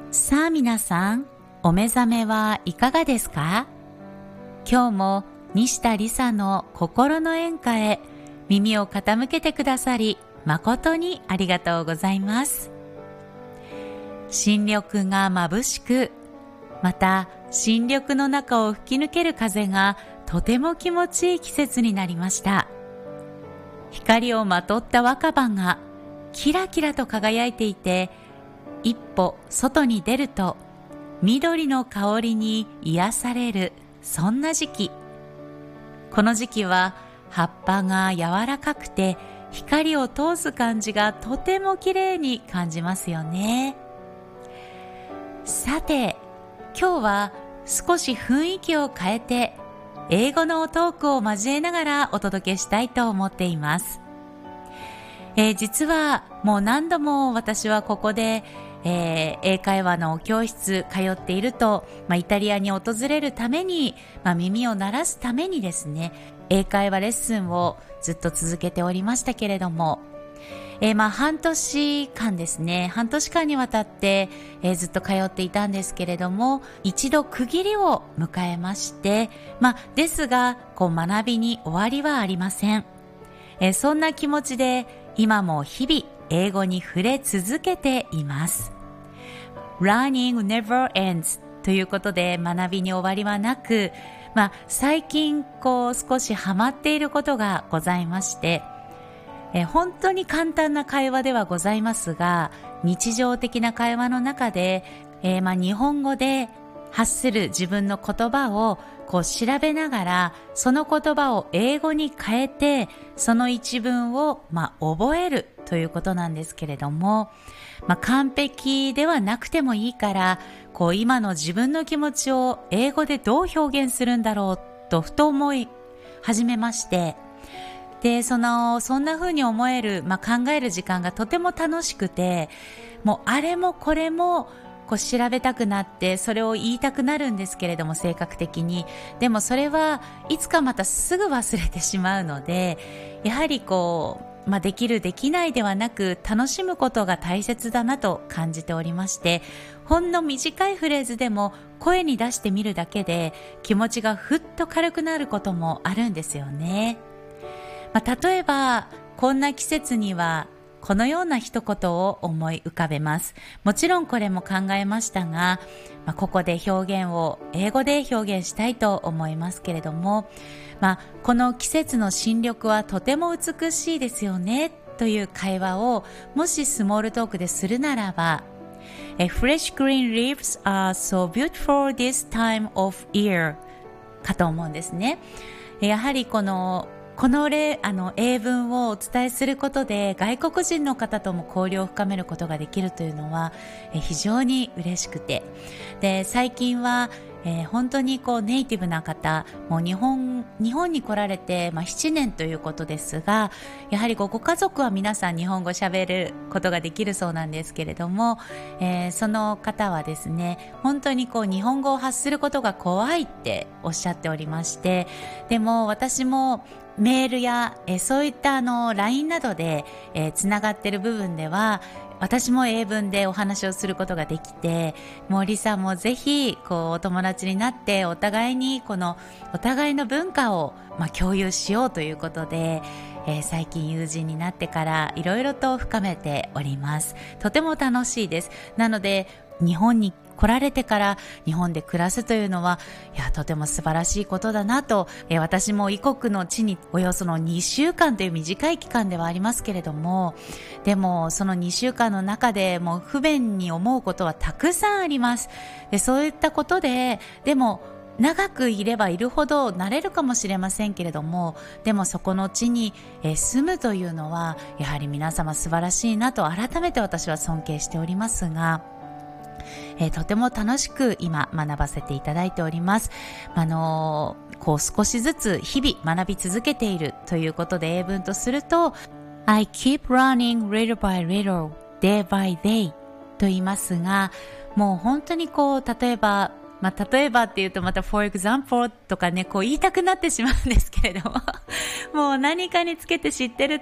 さあ皆さん、お目覚めはいかがですか？今日も西田理沙の心の演歌へ耳を傾けてくださり誠にありがとうございます。新緑が眩しく、また新緑の中を吹き抜ける風がとても気持ちいい季節になりました。光をまとった若葉がキラキラと輝いていて、一歩外に出ると緑の香りに癒される、そんな時期。この時期は葉っぱが柔らかくて光を通す感じがとても綺麗に感じますよね。さて、今日は少し雰囲気を変えて英語のトークを交えながらお届けしたいと思っています。実はもう何度も私はここで英会話の教室通っていると、イタリアに訪れるために、耳を鳴らすためにですね、英会話レッスンをずっと続けておりましたけれども、半年間ですね、半年間にわたって、ずっと通っていたんですけれども、一度区切りを迎えまして、ですが学びに終わりはありません。そんな気持ちで今も日々英語に触れ続けています。Learning never ends ということで、学びに終わりはなく、最近少しハマっていることがございまして、本当に簡単な会話ではございますが、日常的な会話の中で、日本語で発する自分の言葉を調べながら、その言葉を英語に変えて、その一文を覚えるということなんですけれども、完璧ではなくてもいいから、今の自分の気持ちを英語でどう表現するんだろうとふと思い始めまして、でそんな風に思える、考える時間がとても楽しくて、もうあれもこれも調べたくなって、それを言いたくなるんですけれども、性格的に。でもそれはいつかまたすぐ忘れてしまうので、やはりできるできないではなく、楽しむことが大切だなと感じておりまして、ほんの短いフレーズでも声に出してみるだけで気持ちがふっと軽くなることもあるんですよね。例えばこんな季節にはこのような一言を思い浮かべます。もちろんこれも考えましたが、ここで表現を英語で表現したいと思いますけれども、この季節の新緑はとても美しいですよねという会話をもしスモールトークでするならば、Fresh green leaves are so beautiful this time of year かと思うんですね。やはりこの英文をお伝えすることで外国人の方とも交流を深めることができるというのは非常に嬉しくて、で最近は本当にネイティブな方もう日本に来られて、7年ということですが、やはりご家族は皆さん日本語喋ることができるそうなんですけれども、その方はですね、本当に日本語を発することが怖いっておっしゃっておりまして、でも私もメールやそういった LINE などでつながっている部分では、私も英文でお話をすることができて、もうリサもぜひお友達になってお互いにお互いの文化を共有しようということで、最近友人になってからいろいろと深めております。とても楽しいです。なので日本に来られてから日本で暮らすというのは、とても素晴らしいことだなと、私も異国の地におよその2週間という短い期間ではありますけれども、でもその2週間の中でもう不便に思うことはたくさんあります。でそういったことで、でも長くいればいるほど慣れるかもしれませんけれども、でもそこの地に住むというのはやはり皆様素晴らしいなと改めて私は尊敬しておりますが、とても楽しく今学ばせていただいております。少しずつ日々学び続けているということで、英文とすると I keep learning little by little, day by day と言いますが、もう本当に例えばっていうとまた for example とかね、言いたくなってしまうんですけれどももう何かにつけて知ってる